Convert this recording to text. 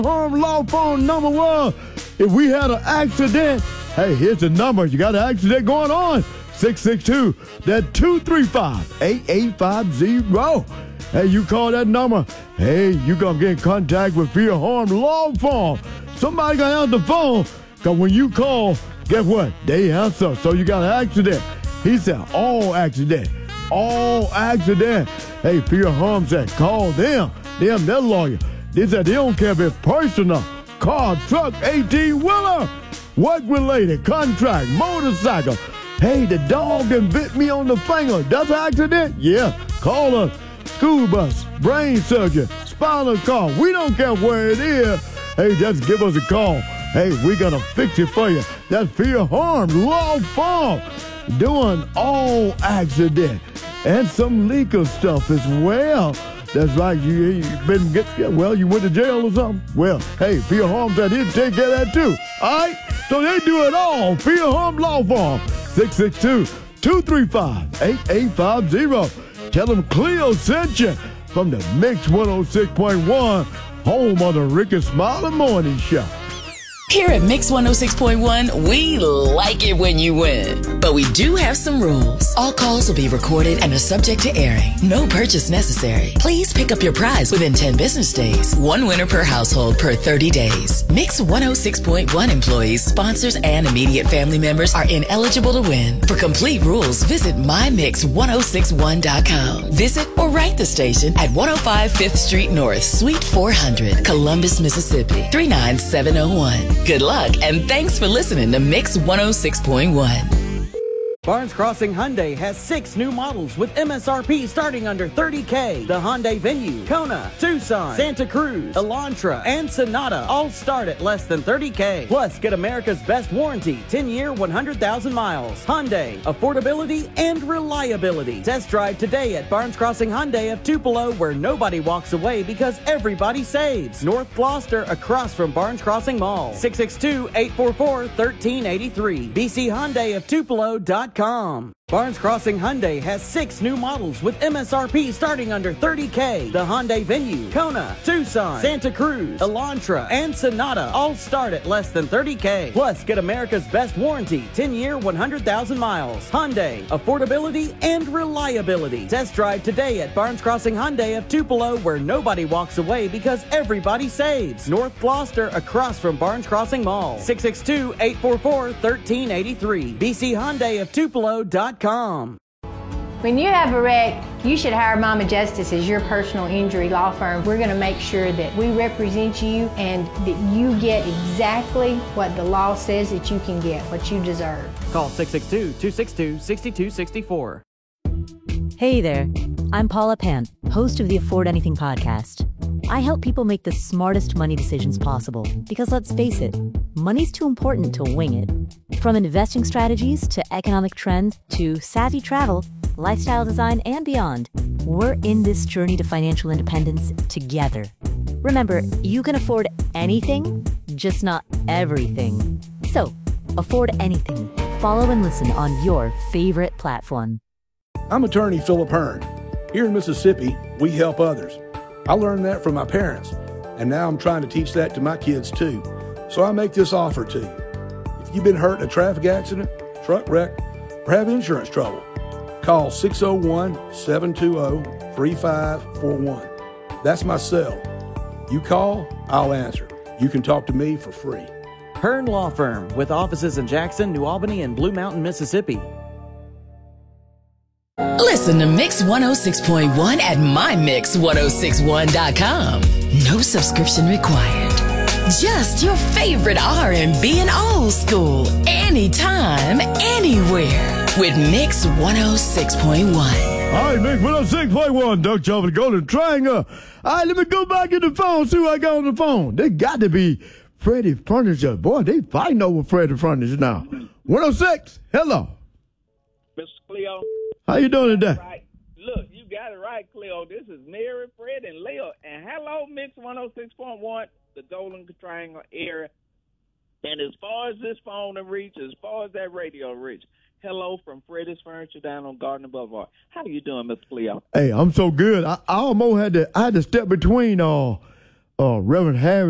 Home Law phone number was, if we had an accident, hey, here's the number. You got an accident going on. 662, that 235-8850. Hey, you call that number. Hey, you going to get in contact with Fear Harm Law Firm. Somebody going to answer the phone, because when you call, guess what? They answer. So you got an accident. He said, all accident. All accident. Hey, Fear Harm said, call them. Them, their lawyer. They said they don't care if it's personal. Car, truck, 18-wheeler. Work-related, contract, motorcycle. Hey, the dog that bit me on the finger. That's an accident? Yeah. Call us. School bus, brain surgery, spinal cord. We don't care where it is. Hey, just give us a call. Hey, we're going to fix it for you. That's Fear Harm Law Firm. Doing all accident and some legal stuff as well. That's right. You went to jail or something? Well, hey, Fear Harm said he'd take care of that too. All right? So they do it all. Fear Harm Law Firm. 662-235-8850. Tell them Cleo sent you from the Mix 106.1, home of the Ricky Smiley Morning Show. Here at Mix 106.1, we like it when you win. But we do have some rules. All calls will be recorded and are subject to airing. No purchase necessary. Please pick up your prize within 10 business days. One winner per household per 30 days. Mix 106.1 employees, sponsors, and immediate family members are ineligible to win. For complete rules, visit mymix1061.com. Visit or write the station at 105 5th Street North, Suite 400, Columbus, Mississippi, 39701. Good luck, and thanks for listening to Mix 106.1. Barnes Crossing Hyundai has 6 new models with MSRP starting under $30K. The Hyundai Venue, Kona, Tucson, Santa Cruz, Elantra, and Sonata all start at less than $30K. Plus, get America's best warranty, 10-year, 100,000 miles. Hyundai, affordability and reliability. Test drive today at Barnes Crossing Hyundai of Tupelo, where nobody walks away because everybody saves. North Gloucester, across from Barnes Crossing Mall. 662-844-1383. bchyundaiofTupelo.com. Barnes Crossing Hyundai has 6 new models with MSRP starting under $30K. The Hyundai Venue, Kona, Tucson, Santa Cruz, Elantra, and Sonata all start at less than $30K. Plus, get America's best warranty, 10-year, 100,000 miles. Hyundai, affordability and reliability. Test drive today at Barnes Crossing Hyundai of Tupelo, where nobody walks away because everybody saves. North Gloucester, across from Barnes Crossing Mall. 662-844-1383. bchyundaiofTupelo.com. When you have a wreck, you should hire Mama Justice as your personal injury law firm. We're going to make sure that we represent you and that you get exactly what the law says that you can get, what you deserve. Call 662-262-6264. Hey there, I'm Paula Pant, host of the Afford Anything podcast. I help people make the smartest money decisions possible because, let's face it, money's too important to wing it. From investing strategies to economic trends to savvy travel, lifestyle design, and beyond, we're in this journey to financial independence together. Remember, you can afford anything, just not everything. So, afford anything. Follow and listen on your favorite platform. I'm attorney Philip Hearn. Here in Mississippi, we help others. I learned that from my parents, and now I'm trying to teach that to my kids too. So I make this offer to you. If you've been hurt in a traffic accident, truck wreck, or have insurance trouble, call 601-720-3541. That's my cell. You call, I'll answer. You can talk to me for free. Hearn Law Firm, with offices in Jackson, New Albany, and Blue Mountain, Mississippi. Listen to Mix 106.1 at mymix1061.com. No subscription required. Just your favorite R&B and old school. Anytime, anywhere. With Mix 106.1. All right, Mix 106.1. Doug Choppin, Golden Triangle. All right, let me go back in the phone, see what I got on the phone. They got to be Freddie Furniture. Boy, they fighting over Freddie Furniture now. 106, hello. Mr. Cleo. How you doing today? Right. Look, you got it right, Cleo. This is Mary, Fred, and Leo. And hello, Mix 106.1, the Golden Triangle area. And as far as this phone to reach, as far as that radio reach, hello from Freddie's Furniture down on Gardner Boulevard. How you doing, Mr. Cleo? Hey, I'm so good. I almost had to step between Reverend Harry